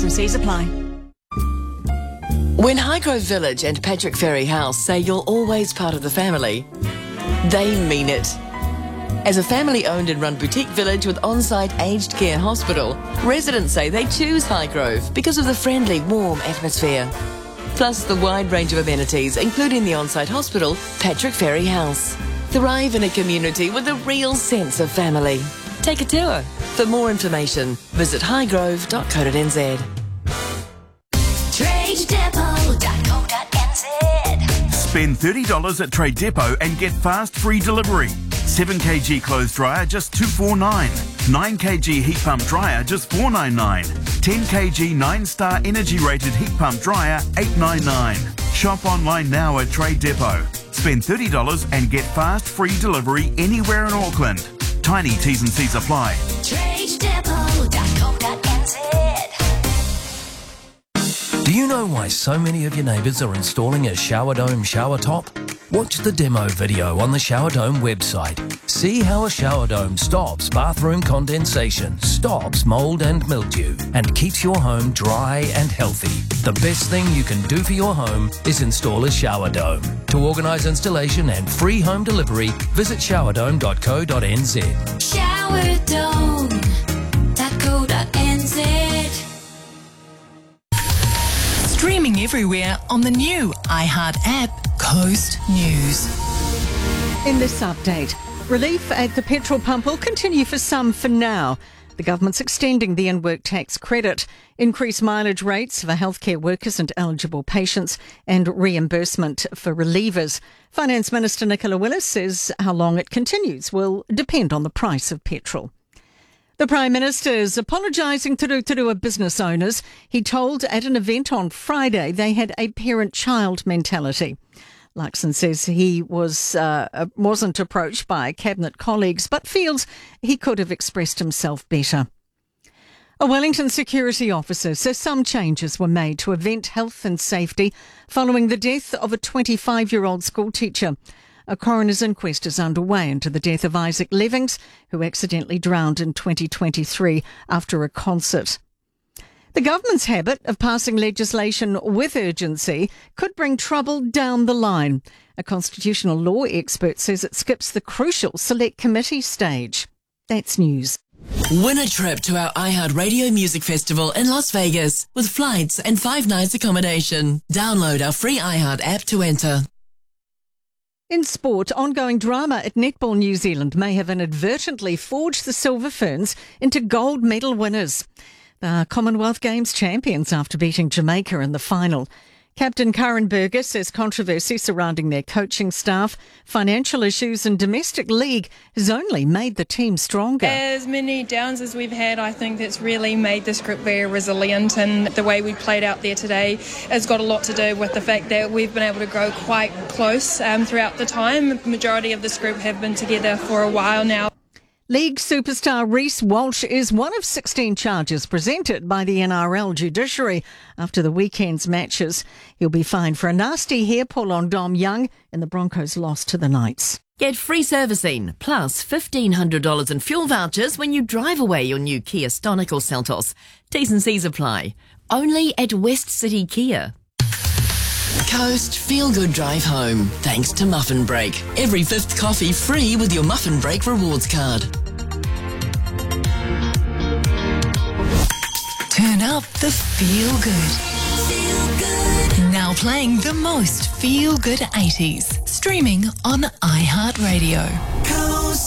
and C's apply. When Highgrove Village and Patrick Ferry House say you're always part of the family, they mean it. As a family-owned and run boutique village with on-site aged care hospital, residents say they choose Highgrove because of the friendly, warm atmosphere. Plus the wide range of amenities, including the on-site hospital, Patrick Ferry House. Thrive in a community with a real sense of family. Take a tour. For more information, visit highgrove.co.nz. TradeDepot.co.nz. Spend $30 at Trade Depot and get fast free delivery. 7kg clothes dryer just $249. 9kg heat pump dryer just $499. 10kg 9-star energy rated heat pump dryer $899. Shop online now at Trade Depot. Spend $30 and get fast free delivery anywhere in Auckland. Tiny T's and C's apply. TradeDepot.co.nz. Do you know why so many of your neighbours are installing a Shower Dome shower top? Watch the demo video on the Shower Dome website. See how a shower dome stops bathroom condensation, stops mould and mildew, and keeps your home dry and healthy. The best thing you can do for your home is install a shower dome. To organise installation and free home delivery, visit showerdome.co.nz. Showerdome.co.nz. Streaming everywhere on the new iHeart app, Coast News. In this update, relief at the petrol pump will continue for some for now. The government's extending the in-work tax credit, increased mileage rates for healthcare workers and eligible patients, and reimbursement for relievers. Finance Minister Nicola Willis says how long it continues will depend on the price of petrol. The Prime Minister is apologising to Rotorua business owners. He told at an event on Friday they had a parent-child mentality. Luxon says he wasn't approached by Cabinet colleagues, but feels he could have expressed himself better. A Wellington security officer says some changes were made to event health and safety following the death of a 25-year-old schoolteacher. A coroner's inquest is underway into the death of Isaac Levings, who accidentally drowned in 2023 after a concert. The government's habit of passing legislation with urgency could bring trouble down the line. A constitutional law expert says it skips the crucial select committee stage. That's news. Win a trip to our iHeart Radio Music Festival in Las Vegas with flights and 5 nights accommodation. Download our free iHeart app to enter. In sport, ongoing drama at Netball New Zealand may have inadvertently forged the Silver Ferns into gold medal winners. They are Commonwealth Games champions after beating Jamaica in the final. Captain Karen Berger says controversy surrounding their coaching staff, financial issues and domestic league has only made the team stronger. As many downs as we've had, I think that's really made this group very resilient, and the way we played out there today has got a lot to do with the fact that we've been able to grow quite close throughout the time. The majority of this group have been together for a while now. League superstar Reece Walsh is one of 16 charges presented by the NRL judiciary after the weekend's matches. He'll be fined for a nasty hair pull on Dom Young in the Broncos' loss to the Knights. Get free servicing plus $1,500 in fuel vouchers when you drive away your new Kia Stonic or Seltos. T's and C's apply. Only at West City Kia. Coast Feel Good Drive Home, thanks to Muffin Break. Every 5th coffee free with your Muffin Break rewards card. Turn up the Feel Good. Now playing the most Feel Good 80s. Streaming on iHeart Radio. Coast